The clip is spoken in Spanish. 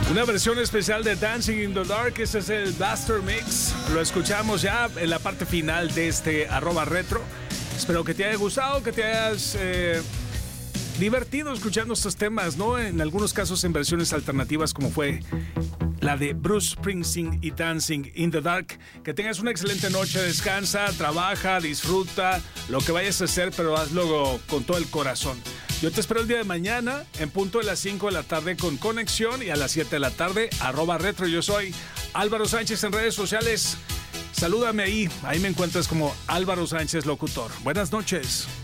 Una versión especial de Dancing in the Dark. Este es el Blaster Mix. Lo escuchamos ya en la parte final de este @retro. Espero que te haya gustado, que te hayas divertido escuchando estos temas, ¿no? En algunos casos en versiones alternativas, como fue la de Bruce Springsteen y Dancing in the Dark. Que tengas una excelente noche, descansa, trabaja, disfruta lo que vayas a hacer, pero hazlo con todo el corazón. Yo te espero el día de mañana en punto de las 5 de la tarde con Conexión y a las 7 de la tarde @retro. Yo soy Álvaro Sánchez en redes sociales. Salúdame ahí me encuentras como Álvaro Sánchez Locutor. Buenas noches.